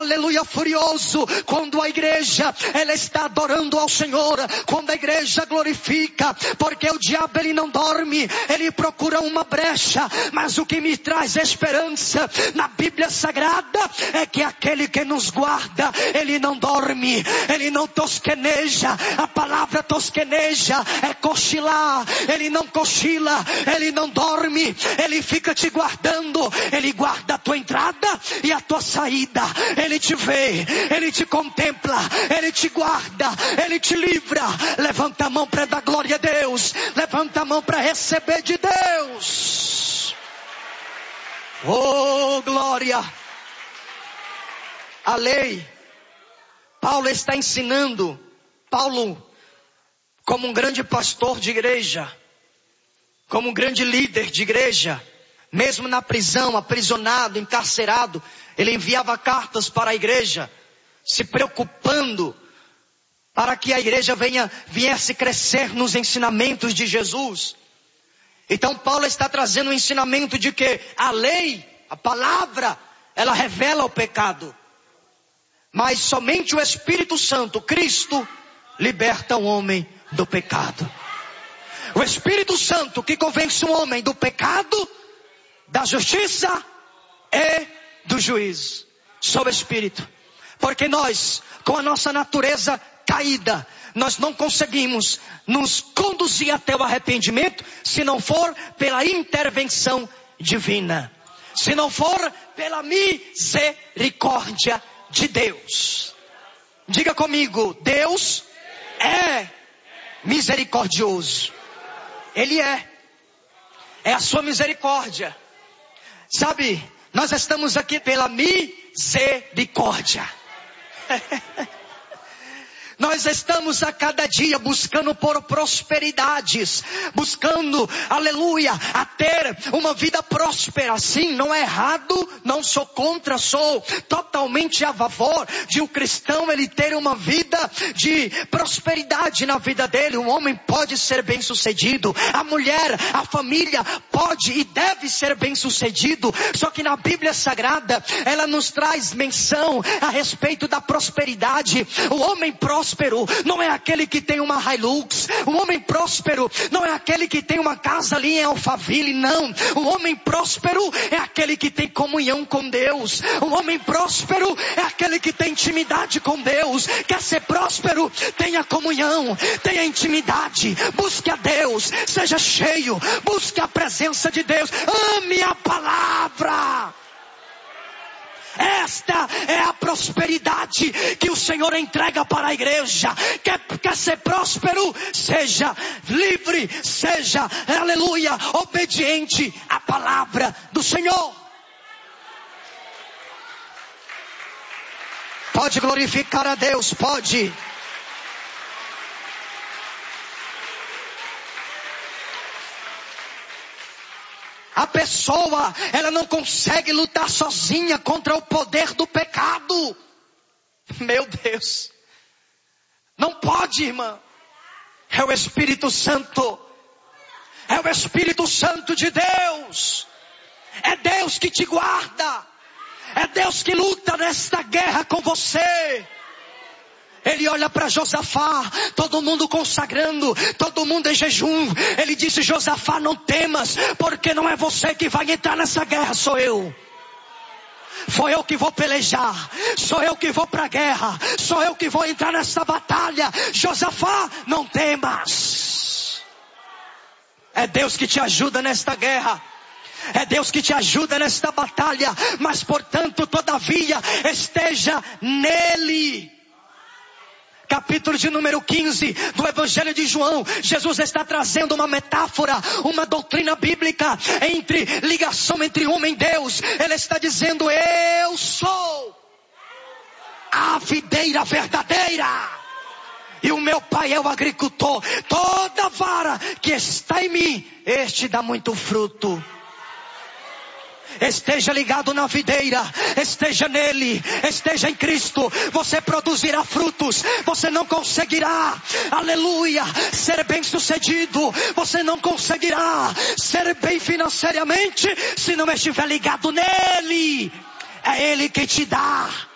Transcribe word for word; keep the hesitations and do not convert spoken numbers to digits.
aleluia, furioso quando a igreja, ela está adorando ao Senhor, quando a igreja glorifica, porque o diabo ele não dorme, ele procura uma brecha, mas o que me traz esperança na Bíblia Sagrada é que aquele que nos guarda, ele não dorme, ele não tosqueneja. A palavra tosqueneja é cochilar, ele não cochila, ele não dorme, ele fica te guardando, ele guarda a tua entrada e a tua saída, ele te vê, ele te contempla, ele te guarda, ele te livra. Levanta a mão para dar glória a Deus, levanta a mão para receber de Deus. Oh, glória! A lei, Paulo está ensinando, Paulo, como um grande pastor de igreja, como um grande líder de igreja, mesmo na prisão, aprisionado, encarcerado, ele enviava cartas para a igreja, se preocupando para que a igreja venha, viesse crescer nos ensinamentos de Jesus. Então Paulo está trazendo um ensinamento de que a lei, a palavra, ela revela o pecado. Mas somente o Espírito Santo, Cristo, liberta o homem do pecado. O Espírito Santo que convence o homem do pecado, da justiça e do juízo. Só o Espírito. Porque nós, com a nossa natureza caída, nós não conseguimos nos conduzir até o arrependimento se não for pela intervenção divina. Se não for pela misericórdia de Deus. Diga comigo, Deus é misericordioso. Ele é. É a sua misericórdia. Sabe, nós estamos aqui pela misericórdia. Nós estamos a cada dia buscando por prosperidades, buscando, aleluia, a ter uma vida próspera. Sim, não é errado, não sou contra, sou totalmente a favor de um cristão ele ter uma vida de prosperidade na vida dele. Um homem pode ser bem sucedido, a mulher, a família pode e deve ser bem sucedido. Só que na Bíblia Sagrada, ela nos traz menção a respeito da prosperidade. O homem próspero não é aquele que tem uma Hilux. O homem próspero não é aquele que tem uma casa ali em Alphaville, não. O homem próspero é aquele que tem comunhão com Deus. O homem próspero é aquele que tem intimidade com Deus. Quer ser próspero? Tenha comunhão, tenha intimidade, busque a Deus, seja cheio, busque a presença de Deus, ame a palavra. Esta é a prosperidade que o Senhor entrega para a igreja. Quer, quer ser próspero? Seja livre, seja, aleluia, obediente à palavra do Senhor. Pode glorificar a Deus, pode. A pessoa, ela não consegue lutar sozinha contra o poder do pecado. Meu Deus. Não pode, irmã. É o Espírito Santo. É o Espírito Santo de Deus. É Deus que te guarda. É Deus que luta nesta guerra com você. Ele olha para Josafá, todo mundo consagrando, todo mundo em jejum. Ele disse: Josafá, não temas, porque não é você que vai entrar nessa guerra, sou eu. Sou eu que vou pelejar, sou eu que vou para a guerra, sou eu que vou entrar nessa batalha. Josafá, não temas. É Deus que te ajuda nesta guerra. É Deus que te ajuda nesta batalha. Mas portanto, todavia, esteja nele. Capítulo de número quinze do Evangelho de João. Jesus está trazendo uma metáfora, uma doutrina bíblica entre ligação entre homem e Deus. Ele está dizendo: eu sou a videira verdadeira e o meu pai é o agricultor. Toda vara que está em mim, este dá muito fruto. Esteja ligado na videira, esteja nele, esteja em Cristo, você produzirá frutos. Você não conseguirá, aleluia, ser bem sucedido, você não conseguirá ser bem financeiramente se não estiver ligado nele. É ele que te dá.